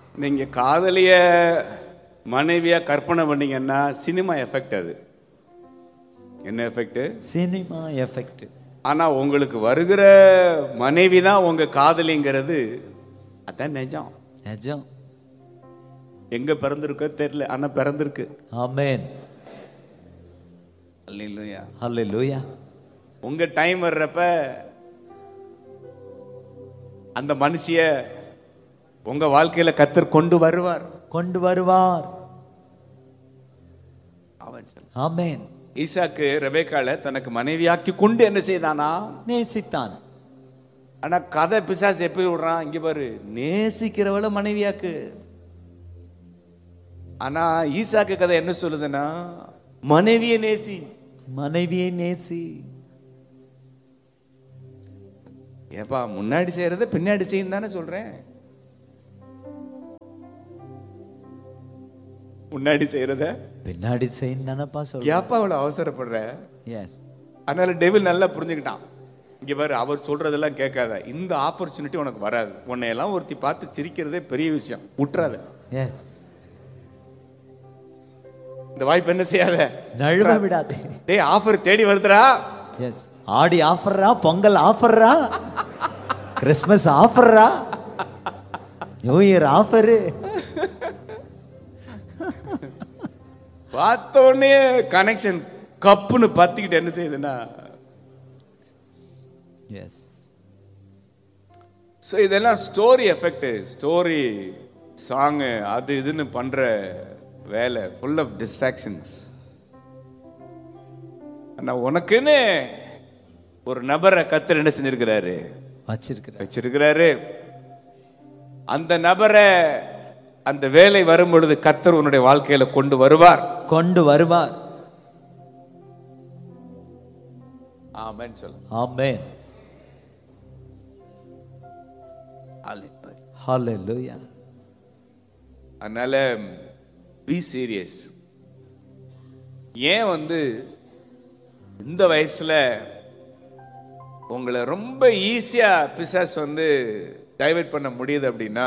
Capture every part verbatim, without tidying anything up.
நீங்க காதலிய மனைவியா கற்பனை பண்ணீங்கன்னா சினிமா எஃபெக்ட். அது என்ன எஃபெக்ட்? Cinema effect. ஆனா உங்களுக்கு வருகிற மனைவி தான் உங்க காதலிங்கிறது, அதான் நிஜம். நிஜம். எங்க பிறந்திருக்கோ தெரியல, ஆனா பிறந்திருக்கு. ஆமென். அல்லேலூயா அல்லேலூயா. உங்க டைம் வர்றப்ப அந்த மனுஷிய உங்க வாழ்க்கையில கர்த்தர் கொண்டு வருவார் கொண்டு வருவார் ஆமென். ஈசாக்கு ரெபெக்காளை தனக்கு மனைவியாக்கி கொண்டு என்ன செய்தானா? நேசித்தான். ஆனா கதை பிசாசு எப்படி விடுறான்? இங்க பாரு, நேசிக்கிறவள மனைவியாக்கு. ஆனா ஈசாக்கு கதை என்ன சொல்லுதுன்னா, மனைவியை நேசி, மனைவியை நேசி. ஏப்பா, முன்னாடி செய்யறத பின்னாடி செய்யும் தானே சொல்றேன். முன்னாடி செய்யறத பின்னாடி செய்யும் தானப்பா சொல்றேன். ஏப்பா அவ்வளவு அவசரப்படுற? எஸ். அதனால டெவில் நல்லா புரிஞ்சுக்கிட்டான். இங்க பாரு, அவர் சொல்றதெல்லாம் கேட்காத, இந்த ஆப்பர்ச்சுனிட்டி உனக்கு வராது. உன்னை எல்லாம் ஒருத்தி பார்த்து சிரிக்கிறதே பெரிய விஷயம், விட்டுறாத. எஸ். இந்த வாய்ப்பு என்ன செய்யாத, நழுவ விடாதே. டேய், ஆஃபர் தேடி வருதுடா. எஸ். ஆடி ஆஃபர்ரா, Pongal ஆஃபர்ரா, Christmas ஆஃபர்ரா, new year offer. பார்த்த உடனே கனெக்ஷன் கப்புன்னு பத்திக்கிட்டு என்ன செய்யுதுன்னா, எஸ். ஸோ இதெல்லாம் ஸ்டோரி எஃபெக்ட், ஸ்டோரி சாங்கு அது இதுன்னு பண்ற வேலை, ஃபுல் ஆஃப் டிஸ்ட்ராக்ஷன்ஸ். ஆனா உனக்குன்னு ஒரு நபரை கர்த்தர் என்ன செஞ்சிருக்கிறாரு? வச்சிருக்கிறாரு வச்சிருக்கிறாரு அந்த நபரை அந்த வேலை வரும் பொழுது கர்த்தர் உன்னுடைய வாழ்க்கையில கொண்டு வருவார் கொண்டு வருவார் ஆமென் சொல்லு. ஆமென். ஹல்லேலூயா. அதனால பி சீரியஸ். ஏன் வந்து இந்த வயசுல உங்களை ரொம்ப ஈஸியா பிசாசு வந்து டைவர்ட் பண்ண முடியுது அப்படின்னா,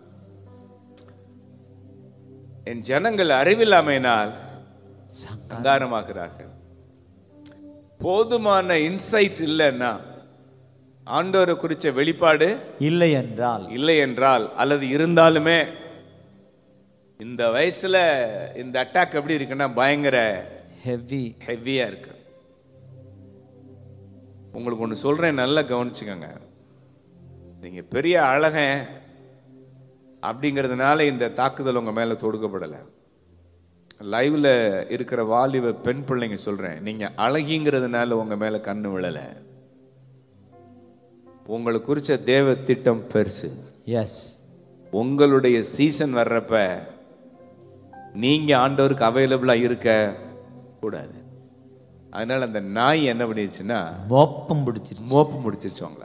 என் ஜனங்கள் அறிவில்லாமையினால் சங்காரமாகிறார்கள். போதுமான இன்சைட் இல்லைன்னா, ஆண்டவரை குறிச்ச வெளிப்பாடு இல்லை என்றால் இல்லை என்றால் அல்லது இருந்தாலுமே இந்த வயசுல இந்த அட்டாக் எப்படி இருக்குன்னா பயங்கர ஹெவி ஹெவியா இருக்கு. உங்களுக்கு ஒன்று சொல்றேன், நல்லா கவனிச்சுக்கோங்க. நீங்க பெரிய அழகன் அப்படிங்கிறதுனால இந்த தாக்குதல் உங்க மேல தொடுக்கப்படலை. லைவ்ல இருக்கிற வாலிப பெண் பிள்ளைங்க சொல்றேன், நீங்க அழகிங்கிறதுனால உங்க மேல கண்ணு விழல. உங்களை குறிச்ச தேவ திட்டம் பெருசு. எஸ். உங்களுடைய சீசன் வர்றப்ப நீங்க ஆண்டவருக்கு அவைலபிளா இருக்க கூடாது. அதனால அந்த நாய் என்ன பண்ணிருச்சுன்னா மோப்பம் பிடிச்சிருச்சு. மோப்பம் பிடிச்சிருச்சு அவங்கள.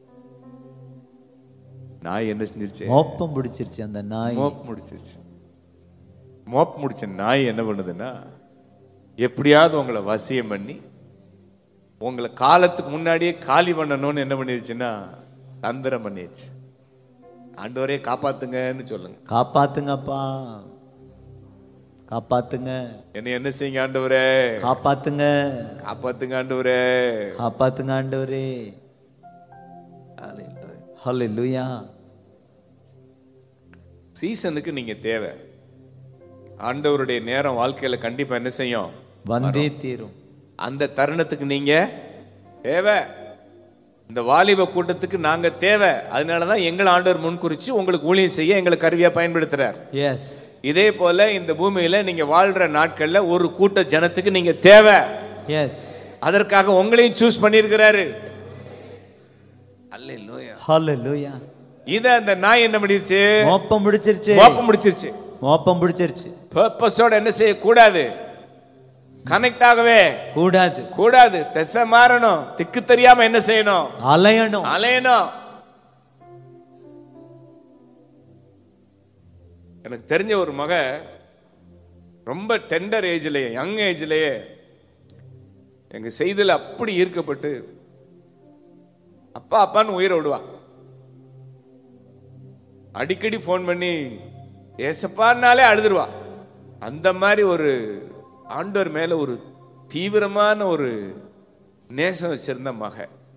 நாய் என்ன செஞ்சிருச்சு? மோப்பம் பிடிச்சிருச்சு. அந்த நாய் மோப்பம் முடிச்சிருச்சு. மோப் முடிச்ச நாய் என்ன பண்ணுதுன்னா, எப்படியாவது உங்களை வசியம் பண்ணி உங்களை காலத்துக்கு முன்னாடியே காலி பண்ணணும்னு என்ன பண்ணிருச்சுன்னா தந்திரம் பண்ணிடுச்சு. ஆண்டவரே காப்பாத்துங்கன்னு சொல்லுங்க. காப்பாத்துங்கப்பா, காப்பாத்துங்க. என்ன என்ன செய்யுங்க ஆண்டவரே? காப்பாத்துங்க, காப்பாத்துங்க ஆண்டவரே, காப்பாத்துங்க ஆண்டவரே. ஹல்லேலூயா. சீசனுக்கு நீங்க தேவை. ஆண்டவருடைய நேரம் வாழ்க்கையில கண்டிப்பா என்ன செய்யும்? வந்தே தீரும். அந்த தருணத்துக்கு நீங்க தேவை. இந்த வாலிப கூட்டத்துக்கு நாங்க தேவை. அதனாலதான் எங்களை ஆண்டவர் முன்குறிச்சு உங்களுக்கு ஊழியம் செய்ய எங்களை கருவியா பயன்படுத்துறார். எஸ். இதே போல இந்த பூமியில நீங்க வாழ்ற நாட்கள்ல ஒரு கூட்ட ஜனத்துக்கு நீங்க தேவை. எஸ். அதற்காக உங்களையும் சூஸ் பண்ணியிருக்கிறாரு. ஹல்லேலூயா ஹல்லேலூயா. இத அந்த நாய் என்ன பண்ணிருச்சு? மோப்பம் முடிச்சிருச்சு. மோப்பம் முடிச்சிருச்சு. மோப்பம் பிடிச்சிருச்சு. பர்பஸோட என்ன செய்ய கூடாது? கனெக்ட் ஆகவே கூடாது. கூடாது. திசை மாறணும். திக்கு தெரியாம என்ன செய்யணும்? அலையணும். அலையணும். எனக்கு தெரிஞ்ச ஒரு மக ரொம்ப டெண்டர் ஏஜ்லயே, யங் ஏஜ்லயே எங்க செய்தில அப்படி ஈர்க்கப்பட்டு அப்பா அப்பான்னு உயிரை விடுவா. அடிக்கடி போன் பண்ணி ஏசப்பான்னாலே அழுதுருவா. அந்த மாதிரி ஒரு ஆண்டவர் மேல ஒரு தீவிரமான ஒரு நேசம் வச்சிருந்த மக.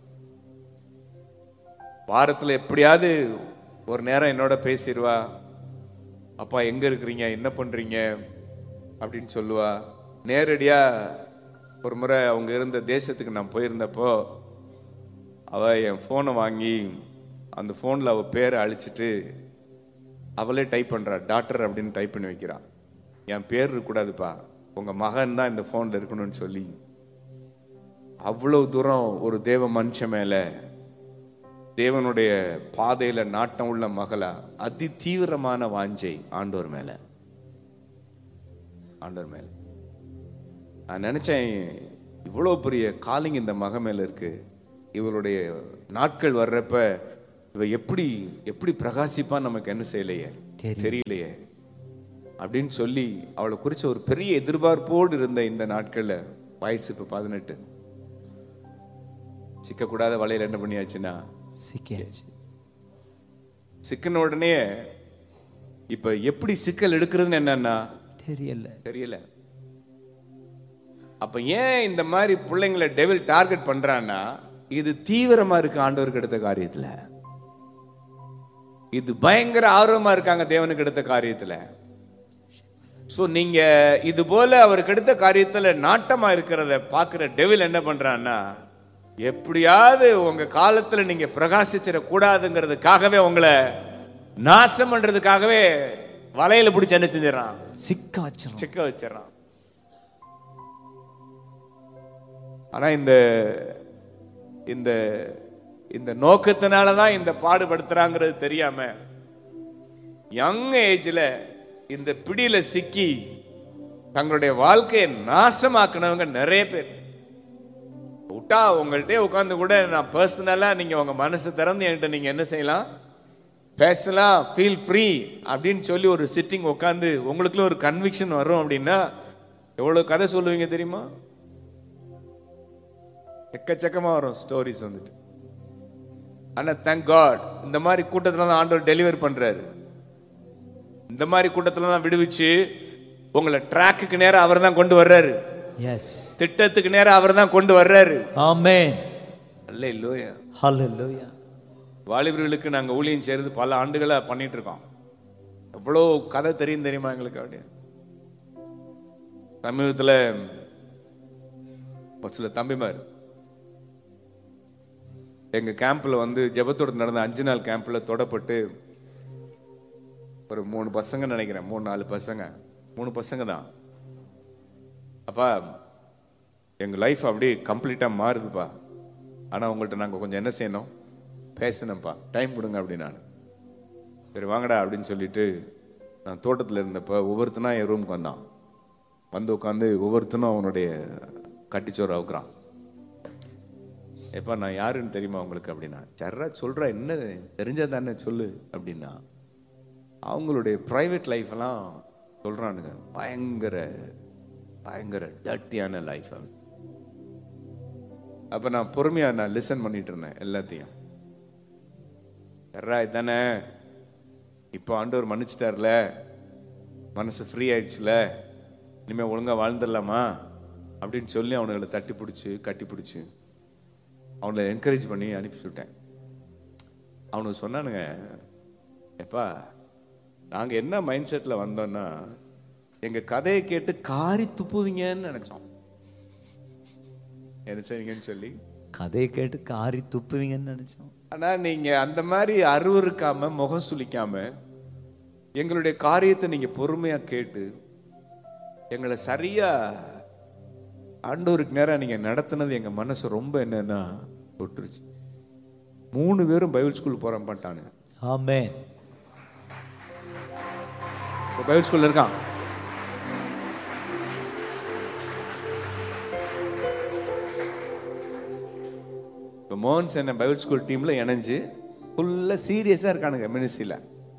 வாரத்துல எப்படியாவது ஒரு நேரம் என்னோட பேசிடுவா. அப்பா எங்க இருக்கிறீங்க, என்ன பண்றீங்க அப்படின்னு சொல்லுவா. நேரடியா ஒரு முறை அவங்க இருந்த தேசத்துக்கு நான் போயிருந்தப்போ அவ என் போனை வாங்கி அந்த போன்ல அவ பேரை அழிச்சிட்டு அவளே டைப் பண்றா, டாக்டர் அப்படின்னு டைப் பண்ணி வைக்கிறா. என் பேர் இருக்கக்கூடாதுப்பா, உங்க மகன் தான் இந்த போன்ல இருக்கணும்னு சொல்லி அவ்வளவு தூரம் ஒரு தேவ மனுஷன் மேல, தேவனுடைய பாதையில நாட்டம் உள்ள மகளா அதி தீவிரமான வாஞ்சை ஆண்டவர் மேல ஆண்டவர் மேல நான் நினைச்சேன், இவ்வளவு பெரிய காலிங் இந்த மக மேல இருக்கு. இவளுடைய நாட்கள் வர்றப்ப இவ எப்படி எப்படி பிரகாசிப்பா நமக்கு என்ன செய்யலையே தெரியலையே அப்படின்னு சொல்லி அவளை குறிச்ச ஒரு பெரிய எதிர்பார்ப்போடு இருந்த இந்த நாட்கள்ல வயசு இப்ப பதினெட்டு. சிக்கக்கூடாத வலையில என்ன பண்ணியாச்சுன்னா சிக்கியாச்சு. சிக்கன உடனே இப்ப எப்படி சிக்கல் எடுக்கிறதுன்னு என்னன்னா தெரியல தெரியல அப்ப ஏன் இந்த மாதிரி பிள்ளைங்களை டெவில் டார்கெட் பண்றான்னா, இது தீவிரமா இருக்கு ஆண்டவருக்கு எடுத்த காரியத்துல, இது பயங்கர ஆர்வமா இருக்காங்க தேவனுக்கு எடுத்த காரியத்துல. சோ நீங்க இது போல அவருக்கு எடுத்த காரியத்துல நாட்டமா இருக்கிறத பாக்குற டெவில் என்ன பண்றான்னா, எப்படியாவது உங்க காலத்துல நீங்க பிரகாசிச்சிட கூடாதுங்கிறதுக்காகவே உங்களை நாசம் பண்றதுக்காகவே வலையில பிடிச்சு என்ன செஞ்சிடறான், சிக்க வச்சு சிக்க வச்சிடறான். ஆனா இந்த இந்த இந்த நோக்கத்தினாலதான் இந்த பாடுபடுத்துறாங்கிறது தெரியாம யங் ஏஜ்ல இந்த பிடியில சிக்கி தங்களுடைய வாழ்க்கையை நாசமாக்குனவங்க நிறைய பேர். விட்டா உங்கள்கிட்ட உட்கார்ந்து கூட நான் பர்சனலா நீங்க உங்க மனசு திறந்து என்கிட்ட நீங்க என்ன செய்யலாம், பேசலாம், ஃபீல் ஃப்ரீ அப்படின்னு சொல்லி ஒரு சிட்டிங் உட்காந்து உங்களுக்குள்ள ஒரு கன்விக்ஷன் வரும் அப்படின்னா எவ்வளவு கதை சொல்லுவீங்க தெரியுமா? எக்கச்சக்கமா வரும் ஸ்டோரிஸ் வந்துட்டு. ஆனா தேங்க் காட் இந்த மாதிரி கூட்டத்துல தான் ஆண்டவர் டெலிவர் பண்றாரு. இந்த மாதிரி கூட்டத்துல தான் விடுவிச்சு உங்களை ட்ராக்குக்கு நேரம் அவர் தான் கொண்டு வர்றாரு. எஸ், திட்டத்துக்கு நேரம் அவர் தான் கொண்டு வர்றாரு. ஆமென். அல்லேலூயா ஹல்லேலூயா. வாலிபர்களுக்கு நாங்க ஊழியம் செய்யறது பல ஆண்டுகளா பண்ணிட்டு இருக்கோம். எவ்வளோ கதை தெரியும் தெரியுமா எங்களுக்கு. அப்படியே சமீபத்துல ஒரு சில தம்பிமார் எங்க கேம்ப்ல வந்து ஜெபத்தோடு நடந்த அஞ்சு நாள் கேம்ப்ல தொடப்பட்டு ஒரு மூணு பசங்க நினைக்கிறேன், மூணு நாலு பசங்க மூணு பசங்க தான். அப்பா எங்க லைஃப் அப்படியே கம்ப்ளீட்டா மாறுதுப்பா. ஆனா உங்கள்கிட்ட நாங்க கொஞ்சம் என்ன செய்யணும், பேசணும்ப்பா, டைம் கொடுங்க அப்படின்னு. நான் சரி வாங்கடா அப்படின்னு சொல்லிட்டு நான் தோட்டத்தில் இருந்தப்ப ஒவ்வொருத்தனா என் ரூமுக்கு வந்தான். வந்து உட்காந்து ஒவ்வொருத்தனும் அவனுடைய கட்டிச்சோறு அவுக்குறான். எப்பா நான் யாருன்னு தெரியுமா உங்களுக்கு அப்படின்னா, சர்ரா சொல்ற, என்ன தெரிஞ்சா தானே சொல்லு அப்படின்னா. அவங்களுடைய பிரைவேட் லைஃப் எல்லாம் சொல்றானுங்க. பயங்கர பயங்கர டர்ட்டியான லைஃப். அப்ப நான் பொறுமையா நான் லிசன் பண்ணிட்டு இருந்தேன் எல்லாத்தையும். சர்ரா இதானே, இப்போ ஆண்டவர் மன்னிச்சிட்டார்ல, மனசு ஃப்ரீ ஆயிடுச்சுல, இனிமே ஒழுங்கா வாழ்ந்துடலாமா அப்படின்னு சொல்லி அவனுங்களை தட்டி பிடிச்சி கட்டி பிடிச்சி அவனை என்கரேஜ் பண்ணி அனுப்பி விட்டேன். அவனுக்கு சொன்னானுங்க, எப்பா நாங்கள் என்ன மைண்ட் செட்டில் வந்தோம்னா, எங்கள் கதையை கேட்டு காரி துப்புவீங்கன்னு நினைச்சோம். என்ன செய்வீங்கன்னு சொல்லி கதையை கேட்டு காரி துப்புவீங்கன்னு நினைச்சோம். ஆனால் நீங்கள் அந்த மாதிரி அருவருக்காம முகம் சுளிக்காம எங்களுடைய காரியத்தை நீங்கள் பொறுமையாக கேட்டு எங்களை சரியா ஆண்டவருக்கு நேரம் நீங்க நடத்தினது எங்க மனசு ரொம்ப என்னன்னா தொட்டுருச்சு. மூணு பேரும் பைபிள் ஸ்கூல் போற மாட்டானுங்க. ஆமென். பைபிள் ஸ்கூல்ல இருக்கான். இப்போ மோகன்ஸ் என்ன பைபிள் ஸ்கூல் டீம்ல இணைஞ்சு ஃபுல்லா சீரியஸா இருக்கானுங்க மினிஸ்ட்ரியில.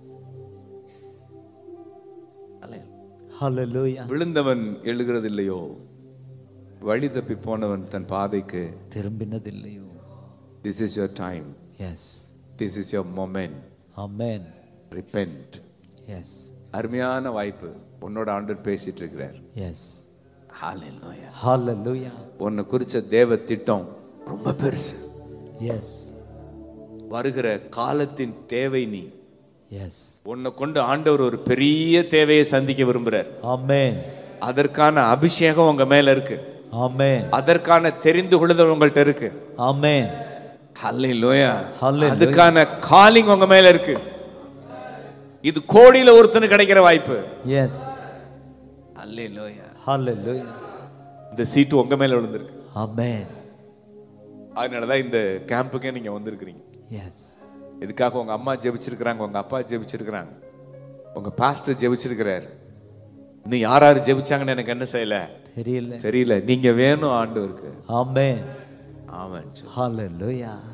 ஹல்லேலூயா. விழுந்தவன் எழுகிறது இல்லையோ, வழி தப்பி போனவன் தன் பாதைக்கு திரும்பினதில்லையோ. This is your time. Yes. This is your moment. Amen. Repent. Yes. அருமையான வாய்ப்பு. உன்னோட ஆண்டவர் பேசிட்டு இருக்கிறார். எஸ். ஹalleluya. ஹalleluya. உன்னை குறிச்ச தேவ திட்டம் ரொம்ப பெருசு. எஸ். வருகிற காலத்தின் தேவை நீ. எஸ். உன்னை கொண்டு ஆண்டவர் ஒரு பெரிய தேவையை சந்திக்க விரும்புறார். ஆமென். அதற்கான அபிஷேகம் உங்க மேல இருக்கு. ஆமென். அதற்கான தெரிந்து கொள்ளுதல் உங்கள்ட்ட இருக்கு. ஆமென். ஹalleluya. ஹalleluya. அதுக்கான காலிங் உங்க மேல இருக்கு. இது கோடியில ஒருத்தனுக்கு கிடைக்கிற வாய்ப்பு. எஸ். ஹalleluya. ஹalleluya. இந்த சீட்டு உங்க மேல விழுந்திருக்கு. ஆமென். அதனாலதான் இந்த கேம்புக்கே நீங்க வந்திருக்கிறீங்க. எஸ். இதுக்காக உங்க அம்மா ஜெபிச்சிருக்கிறாங்க, உங்க அப்பா ஜெபிச்சிருக்கிறாங்க, உங்க பாஸ்டர் ஜெபிச்சிருக்கிறார். இன்னும் யார் யார் ஜெபிச்சாங்கன்னு எனக்கு என்ன செய்யல தெரியல தெரியல. நீங்க வேணும் ஆண்டவருக்கு. ஆமென். ஆமென். ஹalleluya.